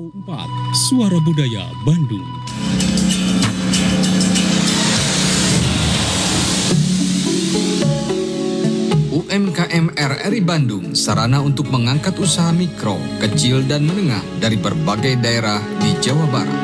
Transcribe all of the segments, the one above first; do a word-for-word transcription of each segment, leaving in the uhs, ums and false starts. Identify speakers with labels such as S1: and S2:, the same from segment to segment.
S1: empat Suara Budaya Bandung. U M K M R R I Bandung, sarana untuk mengangkat usaha mikro, kecil, dan menengah dari berbagai daerah di Jawa Barat.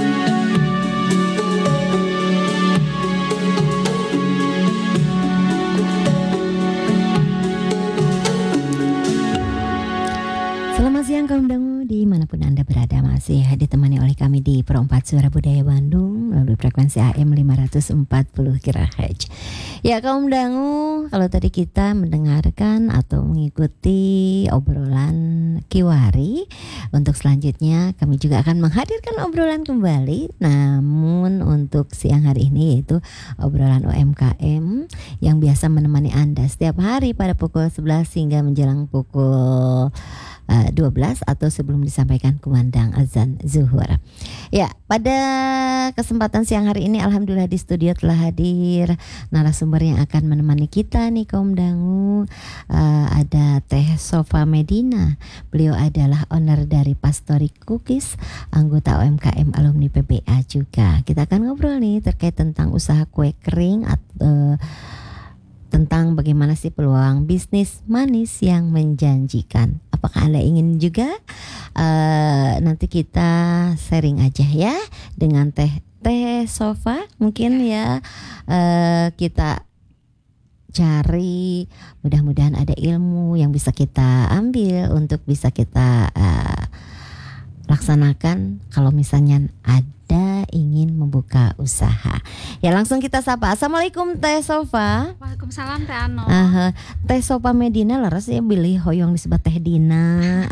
S2: Selamat siang kaum dangu dimanapun Anda berada, masih ditemani oleh kami di Pro empat Suara Budaya Bandung melalui frekuensi A M lima ratus empat puluh kilohertz. Ya kaum dangu, kalau tadi kita mendengarkan atau mengikuti obrolan Kiwari, untuk selanjutnya kami juga akan menghadirkan obrolan kembali. Namun untuk siang hari ini yaitu obrolan U M K M yang biasa menemani Anda setiap hari pada pukul sebelas hingga menjelang pukul Uh, dua belas atau sebelum disampaikan kumandang azan zuhur. Ya, pada kesempatan siang hari ini alhamdulillah di studio telah hadir narasumber yang akan menemani kita nih kaum dangu. Uh, ada Teh Sofa Medina. Beliau adalah owner dari Pastori Cookies, anggota U M K M alumni P B A juga. Kita akan ngobrol nih terkait tentang usaha kue kering atau uh, tentang bagaimana sih peluang bisnis manis yang menjanjikan. Apakah Anda ingin juga? Uh, nanti kita sharing aja ya dengan Teh Teh Sofa. Mungkin ya uh, kita cari, mudah-mudahan ada ilmu yang bisa kita ambil untuk bisa kita uh, laksanakan kalau misalnya ada ingin membuka usaha. Ya langsung kita sapa. Assalamualaikum Teh Sofa.
S3: Waalaikumsalam Teh Ano.
S2: Uh, Teh Sofa Medina laras ya bilih hoyong disebut Teh Dina.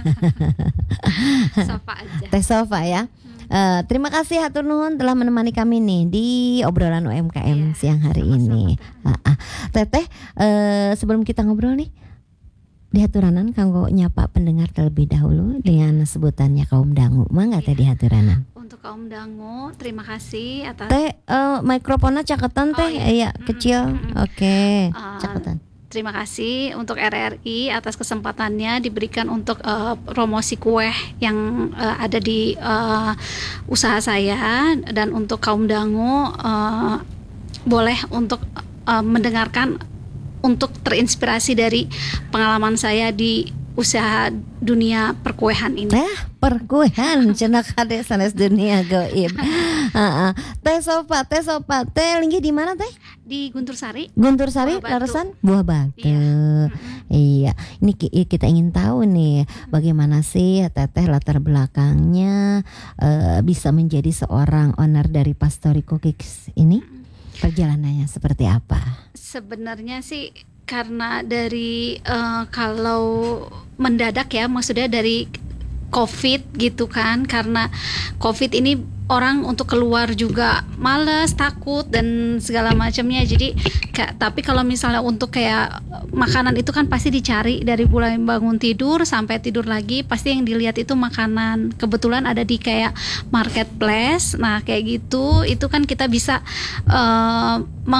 S3: Sofa aja.
S2: Teh Sofa ya. Uh, terima kasih hatur nuhun telah menemani kami nih di obrolan U M K M yeah, siang hari sama-sama. ini. Uh, uh. Teteh uh, sebelum kita ngobrol nih, dihaturanan kanggo nyapa pendengar terlebih dahulu dengan sebutannya kaum dangu. Mangga teh dihaturanan.
S3: Untuk kaum dangu, terima kasih atas
S2: Teh uh, mikrofonnya caketan teh, oh, iya. ya kecil. Mm-hmm. Oke, okay. uh, caketan.
S3: Terima kasih untuk R R I atas kesempatannya diberikan untuk uh, promosi kue yang uh, ada di uh, usaha saya, dan untuk kaum dangu uh, boleh untuk uh, mendengarkan untuk terinspirasi dari pengalaman saya di usaha dunia perkuehan ini.
S2: Teh perkuehan cenah kade sanes dunia gaib. Heeh. Teh Sofa, Teh Sofa, teh linggih di mana teh?
S3: Di Guntur Sari.
S2: Guntur Sari, Laresan Buah Batu. Iya. Mm-hmm. Iya. Ini kita ingin tahu nih bagaimana sih Teteh latar belakangnya uh, bisa menjadi seorang owner dari Pastori Cookies ini? Perjalanannya seperti apa?
S3: Sebenarnya sih karena dari uh, kalau mendadak ya, maksudnya dari COVID gitu kan, karena COVID ini orang untuk keluar juga males, takut dan segala macamnya. Jadi kayak, tapi kalau misalnya untuk kayak makanan itu kan pasti dicari dari mulai bangun tidur sampai tidur lagi, pasti yang dilihat itu makanan. Kebetulan ada di kayak marketplace, nah kayak gitu itu kan kita bisa uh,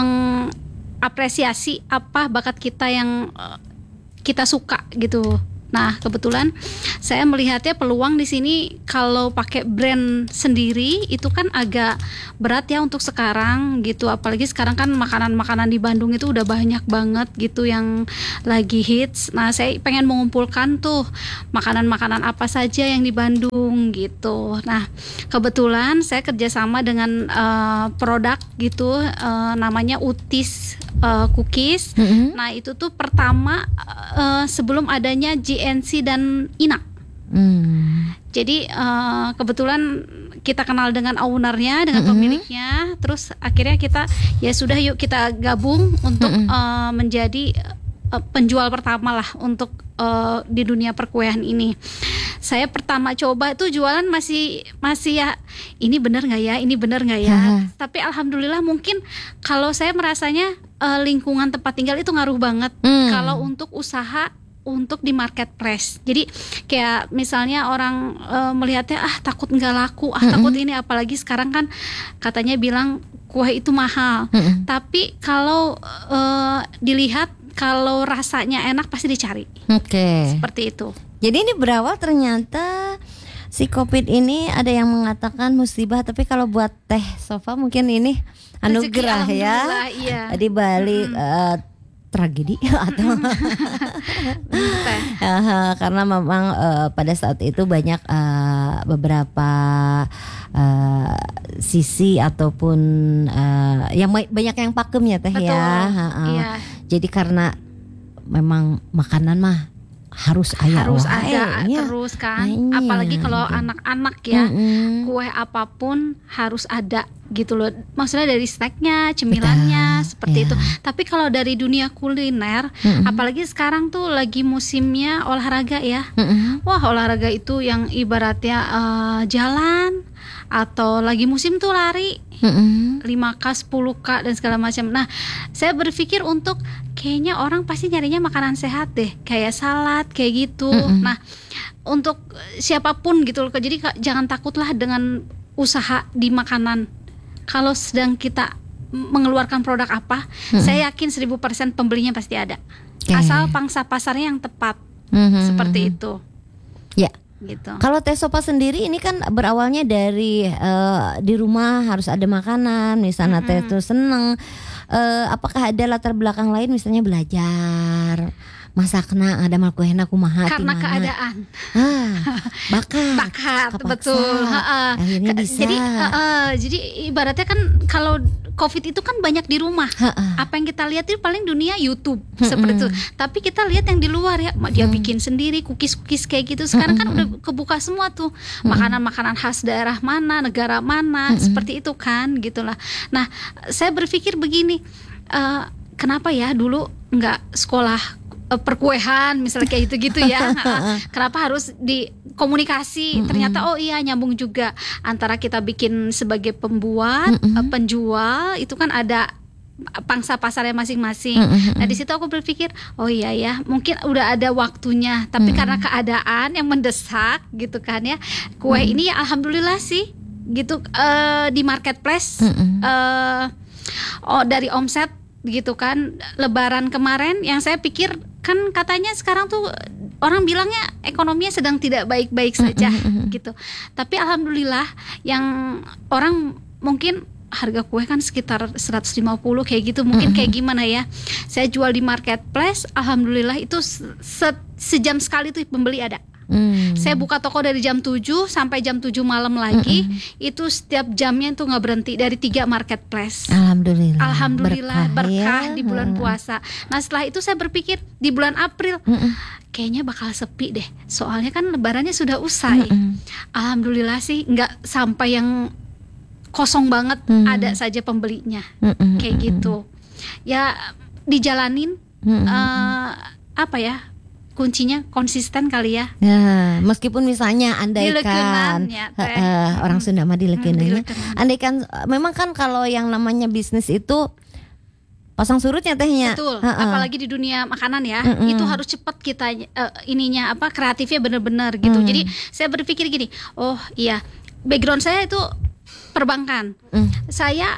S3: mengapresiasi apa bakat kita yang uh, kita suka gitu. Nah, kebetulan saya melihatnya peluang di sini kalau pakai brand sendiri itu kan agak berat ya untuk sekarang gitu. Apalagi sekarang kan makanan-makanan di Bandung itu udah banyak banget gitu yang lagi hits. Nah, saya pengen mengumpulkan tuh makanan-makanan apa saja yang di Bandung gitu. Nah, kebetulan saya kerjasama dengan uh, produk gitu, uh, namanya Utis uh, Cookies. Mm-hmm. Nah, itu tuh pertama uh, sebelum adanya G N C dan I N A. Hmm. Jadi uh, kebetulan kita kenal dengan ownernya, dengan mm-hmm. pemiliknya. Terus akhirnya kita ya sudah yuk kita gabung untuk mm-hmm. uh, menjadi uh, penjual pertama lah untuk uh, di dunia perkuehan ini. Saya pertama coba itu jualan masih masih ya ini benar nggak ya, ini benar nggak ya. Uh-huh. Tapi alhamdulillah mungkin kalau saya merasanya uh, lingkungan tempat tinggal itu ngaruh banget. Mm. Kalau untuk usaha untuk di marketplace. Jadi kayak misalnya orang e, melihatnya ah takut nggak laku, ah mm-hmm. takut ini, apalagi sekarang kan katanya bilang kue itu mahal. Mm-hmm. Tapi kalau e, dilihat kalau rasanya enak pasti dicari.
S2: Oke. Okay.
S3: Seperti itu.
S2: Jadi ini berawal ternyata si Covid ini ada yang mengatakan musibah, tapi kalau buat Teh Sofa mungkin ini anugerah
S3: Rezeki,
S2: ya.
S3: alhamdulillah, iya.
S2: Di balik
S3: Mm-mm.
S2: eh, tragedi atau
S3: Teh.
S2: Aha, karena memang eh, pada saat itu banyak eh, beberapa eh, sisi ataupun eh, yang ba- banyak yang pakem ya Teh
S3: Betul.
S2: ya. Ha, ha.
S3: Iya.
S2: Jadi karena memang makanan mah harus aya
S3: Harus
S2: wae,
S3: ada
S2: ya.
S3: terus kan.
S2: Iya,
S3: Apalagi kalau
S2: gitu.
S3: anak-anak ya.
S2: Mm-mm.
S3: Kue apapun harus ada gitu loh. Maksudnya dari snacknya, cemilannya,
S2: Betul,
S3: seperti
S2: ya.
S3: itu. Tapi kalau dari dunia kuliner,
S2: Mm-mm.
S3: apalagi sekarang tuh lagi musimnya olahraga ya.
S2: Mm-mm.
S3: Wah, olahraga itu yang ibaratnya eh, jalan atau lagi musim tuh lari
S2: Mm-mm.
S3: lima K, sepuluh K dan segala macam. Nah, saya berpikir untuk kayaknya orang pasti nyarinya makanan sehat deh, kayak salad kayak gitu.
S2: Mm-mm.
S3: Nah, untuk siapapun gitu loh. Jadi ka- jangan takutlah dengan usaha di makanan. Kalau sedang kita m- mengeluarkan produk apa,
S2: Mm-mm.
S3: saya yakin seribu persen pembelinya pasti ada.
S2: Oke.
S3: Asal pangsa pasarnya yang tepat.
S2: Mhm.
S3: Seperti itu.
S2: Ya.
S3: Gitu.
S2: Kalau Teh Sofa sendiri ini kan berawalnya dari eh, di rumah harus ada makanan, misalnya Teh
S3: Mm-mm.
S2: tuh seneng. Eh, apakah ada latar belakang lain, misalnya belajar masakna ada mal kuehna kumaha ti
S3: Karena
S2: mana?
S3: keadaan.
S2: Ah, bakat.
S3: Bakat,
S2: Kepaksa.
S3: betul. Ha-ha.
S2: Akhirnya
S3: Ke-
S2: bisa.
S3: Jadi, uh, jadi ibaratnya kan kalau COVID itu kan banyak di rumah.
S2: Ha-ha.
S3: Apa yang kita lihat itu paling dunia YouTube
S2: Mm-mm.
S3: seperti itu. Tapi kita lihat yang di luar ya, dia
S2: Mm.
S3: bikin sendiri cookies-cookies kayak gitu. Sekarang kan udah kebuka semua tuh makanan-makanan khas daerah mana, negara mana,
S2: Mm-mm.
S3: seperti itu kan, gitulah. Nah, saya berpikir begini, uh, kenapa ya dulu nggak sekolah eh, perkuehan misalnya kayak gitu-gitu ya. Nah, kenapa harus di komunikasi?
S2: Mm-mm.
S3: Ternyata oh iya nyambung juga antara kita bikin sebagai pembuat,
S2: Mm-mm.
S3: eh, penjual itu kan ada pangsa pasarnya masing-masing.
S2: Mm-mm.
S3: Nah di situ aku berpikir oh iya ya mungkin udah ada waktunya, tapi
S2: Mm-mm.
S3: karena keadaan yang mendesak gitu kan ya, kue
S2: Mm.
S3: ini ya alhamdulillah sih gitu eh, di marketplace
S2: Mm-mm.
S3: eh, oh dari omset gitu kan. Lebaran kemarin yang saya pikir kan katanya sekarang tuh orang bilangnya ekonominya sedang tidak baik-baik saja
S2: Mm-mm.
S3: gitu. Tapi alhamdulillah yang orang mungkin harga kue kan sekitar seratus lima puluh kayak gitu mungkin kayak gimana ya. Saya jual di marketplace alhamdulillah itu se- sejam sekali tuh pembeli ada.
S2: Mm.
S3: Saya buka toko dari jam tujuh sampai jam tujuh malam lagi.
S2: Mm-mm.
S3: Itu setiap jamnya itu nggak berhenti dari tiga marketplace.
S2: Alhamdulillah.
S3: Alhamdulillah berkah,
S2: ya.
S3: di bulan puasa. Nah setelah itu saya berpikir di bulan April
S2: Mm-mm.
S3: kayaknya bakal sepi deh. Soalnya kan lebarannya sudah usai.
S2: Mm-mm.
S3: Alhamdulillah sih nggak sampai yang kosong banget,
S2: Mm.
S3: ada saja pembelinya.
S2: Mm-mm.
S3: Kayak gitu. Ya dijalanin
S2: Mm-mm.
S3: eh, apa ya? Kuncinya konsisten kali ya.
S2: Ya, meskipun misalnya
S3: Dilekenan
S2: andaikan
S3: ya, Teh.
S2: eh, eh, orang Sunda mah dilekeunannya.
S3: dilekenan.
S2: Andaikan eh, memang kan kalau yang namanya bisnis itu pasang surutnya tehnya.
S3: Betul,
S2: Heeh.
S3: apalagi di dunia makanan ya,
S2: Mm-mm.
S3: itu harus cepat kita eh, ininya apa kreatifnya bener-bener gitu.
S2: Mm.
S3: Jadi saya berpikir gini, oh iya, background saya itu perbankan.
S2: Mm.
S3: Saya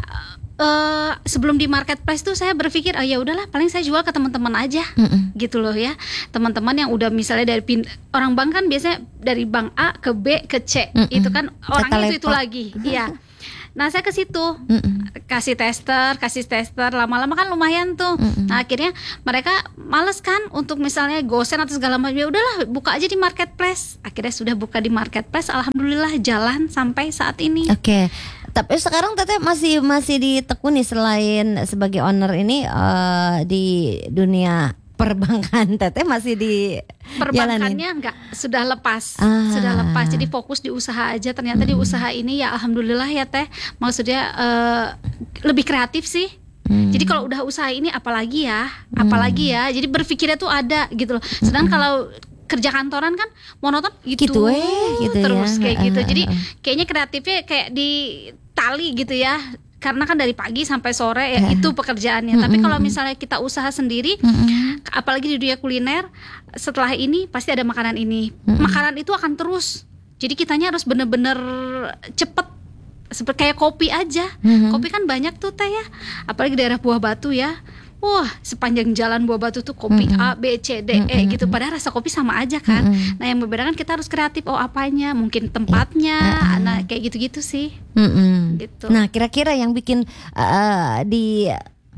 S3: eh, sebelum di marketplace tuh saya berpikir, oh ya udahlah, paling saya jual ke teman-teman aja,
S2: Mm-mm.
S3: gitu loh ya. Teman-teman yang udah misalnya dari pin- orang bank kan biasanya dari bank A ke B ke C,
S2: Mm-mm.
S3: itu kan orangnya itu itu
S2: teleport.
S3: lagi, iya. Nah saya ke situ.
S2: Mm-mm.
S3: kasih tester, kasih tester, lama-lama kan lumayan tuh.
S2: Mm-mm.
S3: Nah akhirnya mereka males kan untuk misalnya gosen atau segala macam. Ya udahlah buka aja di marketplace. Akhirnya sudah buka di marketplace, alhamdulillah jalan sampai saat ini.
S2: Oke. Tapi sekarang Teteh masih masih ditekuni selain sebagai owner ini eh, di dunia perbankan, Teteh masih di
S3: Perbankannya enggak, sudah lepas,
S2: Ah.
S3: sudah lepas. Jadi fokus di usaha aja. Ternyata di usaha ini ya alhamdulillah ya Teh. Maksudnya eh, lebih kreatif sih.
S2: Hmm.
S3: Jadi kalau udah usaha ini apalagi ya, apalagi ya. Jadi berpikirnya tuh ada gitu loh. Sedangkan kalau kerja kantoran kan monoton gitu,
S2: Gitu eh, gitu
S3: terus
S2: ya.
S3: kayak gitu.
S2: Heeh,
S3: Jadi
S2: heeh.
S3: kayaknya kreatifnya kayak di tali gitu ya. Karena kan dari pagi sampai sore ya itu pekerjaannya. Tapi kalau misalnya kita usaha sendiri,
S2: Mm-mm.
S3: apalagi di dunia kuliner, setelah ini pasti ada makanan ini. Makanan itu akan terus. Jadi kitanya harus bener-bener cepet. Seperti kayak kopi aja.
S2: Mhm.
S3: Kopi kan banyak tuh Teh ya. Apalagi daerah Buah Batu ya. wah sepanjang jalan Buah Batu tuh kopi
S2: Mm-mm.
S3: A, B, C, D, E
S2: Mm-mm.
S3: gitu. Padahal rasa kopi sama aja kan.
S2: Mm-mm.
S3: Nah yang membedakan kita harus kreatif. Oh apanya? Mungkin tempatnya.
S2: Mm-mm.
S3: Nah kayak gitu-gitu sih.
S2: Mm-mm.
S3: Gitu.
S2: Nah, kira-kira yang bikin uh, di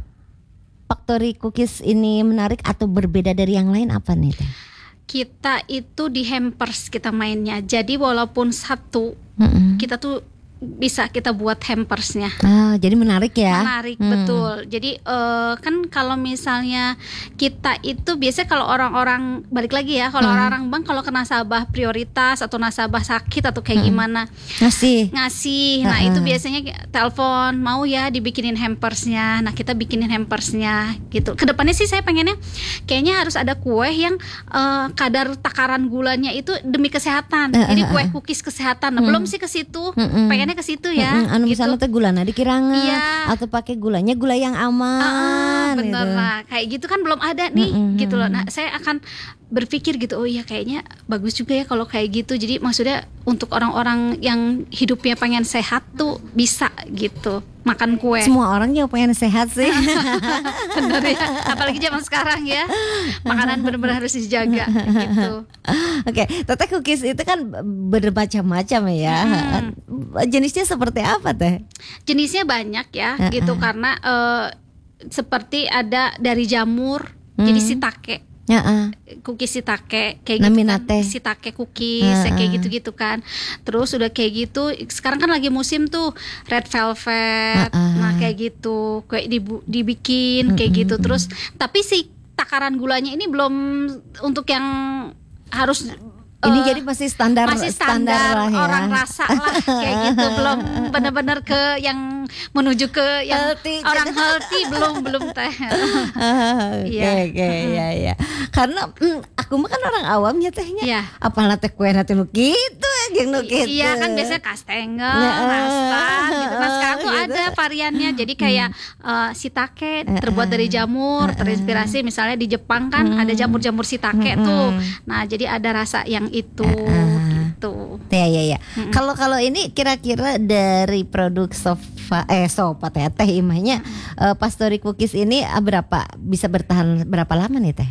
S2: Factory Cookies ini menarik atau berbeda dari yang lain apa nih Teh?
S3: Kita itu di hampers kita mainnya. Jadi walaupun satu,
S2: Mm-mm.
S3: kita tuh bisa kita buat hampersnya.
S2: Ah, jadi menarik ya.
S3: Menarik,
S2: Hmm.
S3: betul. Jadi eh, kan kalau misalnya kita itu biasanya kalau orang-orang balik lagi ya, kalau
S2: Hmm.
S3: orang-orang bank kalau ke nasabah prioritas atau nasabah sakit atau kayak
S2: Hmm.
S3: gimana
S2: Ngasih.
S3: ngasih, nah
S2: Uh-uh.
S3: itu biasanya telepon mau ya dibikinin hampersnya. Nah kita bikinin hampersnya gitu. Kedepannya sih saya pengennya kayaknya harus ada kue yang eh, kadar takaran gulanya itu demi kesehatan.
S2: Uh-uh.
S3: Jadi kue cookies kesehatan. Nah,
S2: Hmm.
S3: belum sih ke situ.
S2: Mm-mm.
S3: Pengennya ke situ ya.
S2: Mm-mm, anu
S3: gitu.
S2: misalnya teh gulana dikirangan
S3: Iya.
S2: atau pakai gulanya gula yang aman.
S3: Ah, bener
S2: gitu.
S3: lah, kayak gitu kan belum ada nih,
S2: Mm-mm.
S3: gitu loh. Nah, saya akan berpikir gitu, oh iya kayaknya bagus juga ya kalau kayak gitu. Jadi maksudnya untuk orang-orang yang hidupnya pengen sehat tuh bisa gitu makan kue.
S2: Semua orang yang pengen sehat sih.
S3: Bener ya, apalagi zaman sekarang ya, makanan benar-benar harus dijaga gitu.
S2: Oke, Teteh cookies itu kan bermacam-macam ya.
S3: Hmm.
S2: Jenisnya seperti apa Teh?
S3: Jenisnya banyak ya,
S2: Uh-uh.
S3: gitu karena eh, seperti ada dari jamur, jadi
S2: Hmm.
S3: shiitake.
S2: Ya, ah.
S3: Cookies shiitake kayak
S2: Namina
S3: gitu kan,
S2: teh.
S3: shiitake cookies
S2: Heeh.
S3: kayak gitu-gitu kan. Terus udah kayak gitu, sekarang kan lagi musim tuh red velvet.
S2: Heeh.
S3: Nah, kayak gitu, kayak dibu- dibikin kayak gitu. Terus tapi si takaran gulanya ini belum untuk yang harus
S2: Ini
S3: eh,
S2: jadi masih standar
S3: masih standar,
S2: lah ya.
S3: orang rasa lah kayak gitu, belum benar-benar ke yang menuju ke yang
S2: Healthy.
S3: orang healthy belum belum teh.
S2: Oke
S3: Iya.
S2: oke ya ya. Karena mm, aku mah kan orang awamnya tehnya.
S3: Iya.
S2: Apalah teh kue nanti nu kitu jeung nu kitu.
S3: Iya kan biasanya kastengel,
S2: Ya,
S3: nastar gitu. Nah sekarang tuh
S2: gitu.
S3: ada variannya. Jadi kayak eh, shiitake terbuat dari jamur, terinspirasi misalnya di Jepang kan ada jamur-jamur shiitake tuh. Nah jadi ada rasa yang itu gitu.
S2: Ya ya ya. Kalau kalau ini kira-kira dari produk sofa eh sofa teh teh imahnya eh, Factory Cookies ini ah, berapa bisa bertahan berapa lama nih teh?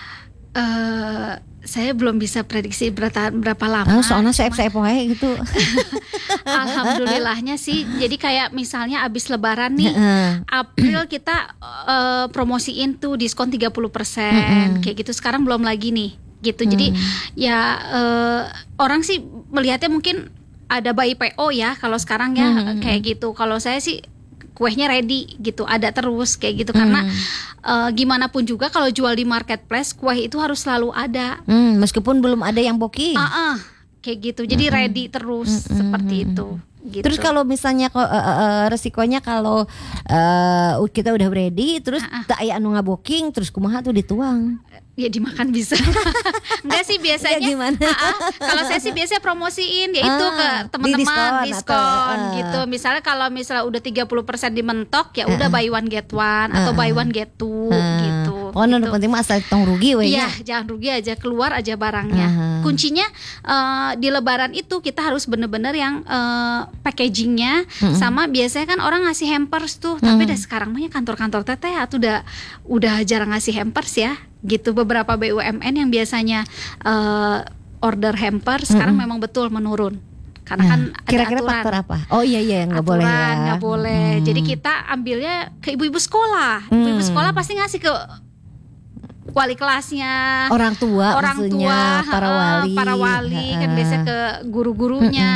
S3: Eh saya belum bisa prediksi bertahan berapa lama.
S2: Ah, soalnya saya saya poe gitu.
S3: Alhamdulillahnya sih. Jadi kayak misalnya abis Lebaran nih,
S2: Heeh.
S3: April kita eh, promosiin tuh diskon tiga puluh persen kayak gitu. Sekarang belum lagi nih gitu. Jadi ya eh, orang sih melihatnya mungkin ada by P O ya kalau sekarang ya kayak gitu. Kalau saya sih kuehnya ready gitu, ada terus kayak gitu karena eh, gimana pun juga kalau jual di marketplace kue itu harus selalu ada.
S2: Hmm, meskipun belum ada yang booking.
S3: Ah, ah, kayak gitu. Jadi ready terus seperti itu. Gitu.
S2: Terus kalau misalnya kok eh, eh, eh, resikonya kalau eh, kita udah ready terus tak aya anu ngaboking terus kumaha tuh dituang.
S3: ya dimakan bisa. Enggak sih biasanya.
S2: Ya, gimana?
S3: Ah, ah, kalau saya sih biasanya promosiin ya itu
S2: Ah,
S3: ke
S2: di
S3: teman-teman
S2: diskon
S3: diskon,
S2: atau, ah.
S3: gitu. Misalnya kalau misalnya udah tiga puluh persen di mentok ya udah buy one get one atau buy one get two gitu.
S2: Oh,
S3: gitu.
S2: nu penting mah asal tong rugi we
S3: Iya,
S2: nya.
S3: jangan rugi aja, keluar aja barangnya.
S2: Aha.
S3: Kuncinya eh, di Lebaran itu kita harus bener-bener yang eh, packagingnya sama biasanya kan orang ngasih hampers tuh, tapi dah sekarang mah ya kantor-kantor teteh tuh udah udah jarang ngasih hampers ya, gitu. Beberapa B U M N yang biasanya eh, order hampers sekarang memang betul menurun. Karena kan ada
S2: Kira-kira
S3: aturan.
S2: faktor apa? Oh iya iya nggak boleh ya.
S3: Aturan, nggak boleh. Jadi kita ambilnya ke ibu-ibu sekolah. Ibu-ibu
S2: Hmm.
S3: sekolah pasti ngasih ke wali kelasnya,
S2: Orang tua
S3: orang
S2: maksudnya,
S3: tua,
S2: para
S3: heeh,
S2: wali.
S3: para wali kan
S2: Heeh.
S3: biasanya ke guru-gurunya.